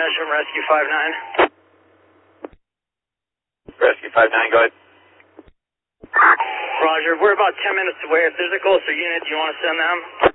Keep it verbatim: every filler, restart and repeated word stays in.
mesh from Rescue five nine. Rescue five nine, go ahead. Roger, we're about ten minutes away. If there's a closer unit, do you want to send them?